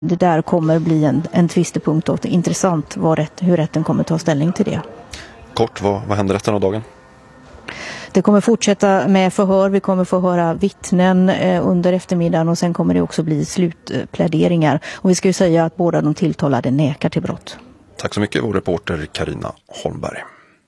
Det där kommer bli en tvistepunkt och intressant hur rätten kommer ta ställning till det. Kort, vad händer resten av dagen? Det kommer fortsätta med förhör. Vi kommer få höra vittnen under eftermiddagen och sen kommer det också bli slutpläderingar. Och vi ska ju säga att båda de tilltalade nekar till brott. Tack så mycket, vår reporter Carina Holmberg.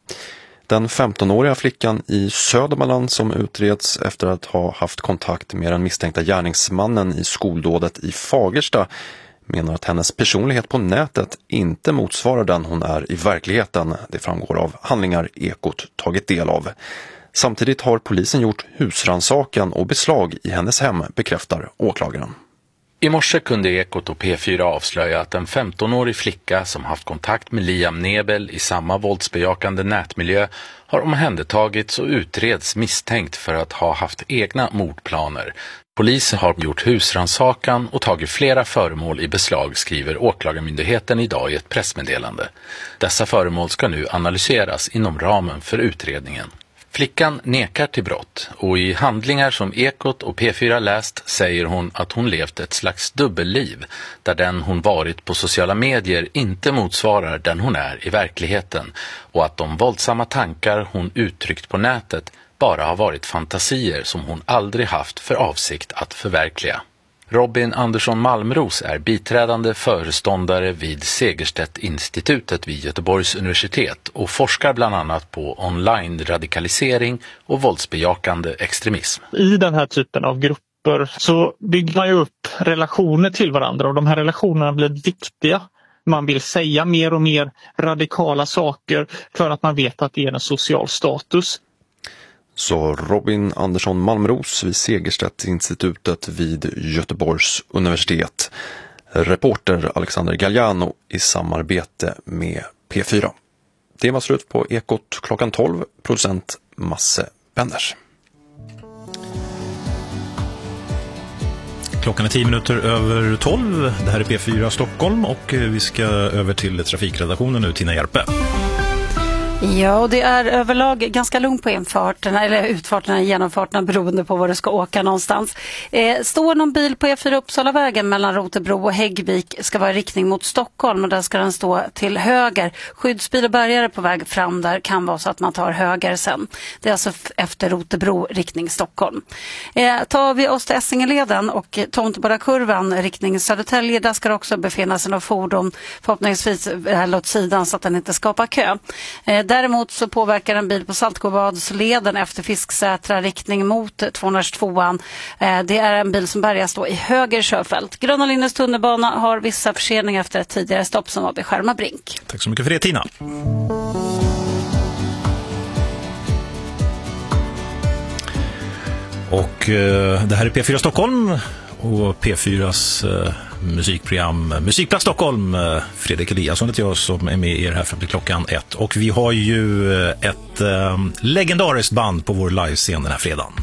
Den 15-åriga flickan i Södermanland som utreds efter att ha haft kontakt med den misstänkta gärningsmannen i skoldådet i Fagersta menar att hennes personlighet på nätet inte motsvarar den hon är i verkligheten. Det framgår av handlingar Ekot tagit del av. Samtidigt har polisen gjort husrannsakan och beslag i hennes hem, bekräftar åklagaren. I morse kunde Ekot och P4 avslöja att en 15-årig flicka som haft kontakt med Liam Nebel i samma våldsbejakande nätmiljö har omhändertagits och utreds misstänkt för att ha haft egna mordplaner. Polisen har gjort husrannsakan och tagit flera föremål i beslag, skriver åklagarmyndigheten idag i ett pressmeddelande. Dessa föremål ska nu analyseras inom ramen för utredningen. Flickan nekar till brott och i handlingar som Ekot och P4 läst säger hon att hon levt ett slags dubbelliv där den hon varit på sociala medier inte motsvarar den hon är i verkligheten och att de våldsamma tankar hon uttryckt på nätet bara har varit fantasier som hon aldrig haft för avsikt att förverkliga. Robin Andersson Malmros är biträdande föreståndare vid Segerstedt-institutet vid Göteborgs universitet och forskar bland annat på online-radikalisering och våldsbejakande extremism. I den här typen av grupper så bygger man ju upp relationer till varandra och de här relationerna blir viktiga. Man vill säga mer och mer radikala saker för att man vet att det är en social status. Så Robin Andersson Malmros vid Segerstedt-institutet vid Göteborgs universitet. Reporter Alexander Galliano i samarbete med P4. Det var slut på Ekot klockan 12, producent Masse Benders. Klockan är 10 minuter över 12. Det här är P4 Stockholm och vi ska över till trafikredaktionen nu, Tina Järpe. Ja, och det är överlag ganska lugnt på infarterna eller utfarterna, genomfarterna beroende på var du ska åka någonstans. Står någon bil på E4 Uppsalavägen mellan Rotebro och Häggvik ska vara i riktning mot Stockholm och där ska den stå till höger. Skyddsbil och bärgare på väg fram där kan vara så att man tar höger sen. Det är alltså efter Rotebro riktning Stockholm. Tar vi oss till Essingeleden och Tomtebodakurvan riktning Södertälje, där ska det också befinna sig någon fordon förhoppningsvis åt sidan så att den inte skapar kö. Däremot så påverkar en bil på Saltgårdbadsleden efter Fisksätra riktning mot 202an. Det är en bil som bärgas då i höger körfält. Gröna Linjes tunnelbana har vissa förseningar efter ett tidigare stopp som var vid Skärmarbrink. Tack så mycket för det, Tina. Och det här är P4 Stockholm och P4s musikprogram Musikplats Stockholm. Fredrik Eliasson heter jag som är med er här fram till klockan 1. Och vi har ju ett legendariskt band på vår livescen den här fredagen.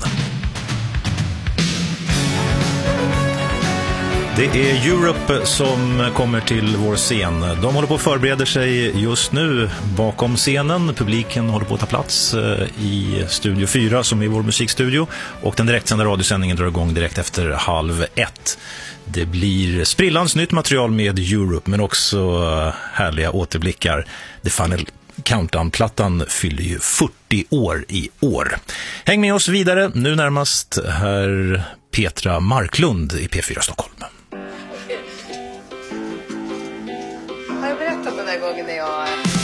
Det är Europe som kommer till vår scen. De håller på att förbereda sig just nu bakom scenen. Publiken håller på att ta plats i Studio 4 som är vår musikstudio. Och den direktsända radiosändningen drar igång direkt efter 12:30. Det blir sprillans nytt material med Europe men också härliga återblickar. The Final Countdown-plattan fyller ju 40 år i år. Häng med oss vidare. Nu närmast här Petra Marklund i P4 Stockholm. Har jag berättat den där gången när jag